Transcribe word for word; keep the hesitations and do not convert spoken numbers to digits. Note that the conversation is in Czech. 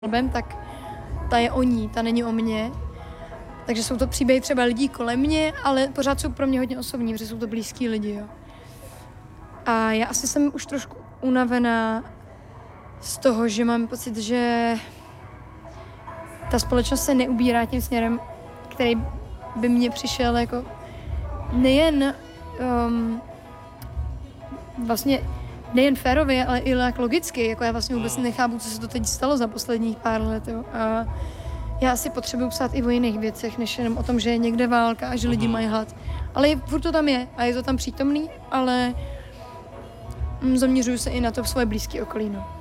albem, tak ta je o ní, ta není o mně. Takže jsou to příběhy třeba lidí kolem mě, ale pořád jsou pro mě hodně osobní, protože jsou to blízký lidi, jo. A já asi jsem už trošku unavená z toho, že mám pocit, že ta společnost se neubírá tím směrem, který by mně přišel jako nejen um, vlastně nejen férově, ale i jak logicky, jako já vlastně vůbec nechápu, co se to teď stalo za posledních pár let, jo. A já asi potřebuji psát i o jiných věcech, než jenom o tom, že je někde válka a že lidi mají hlad. Ale je, furt to tam je a je to tam přítomný, ale zaměřuju se i na to svoje blízké okolí, no.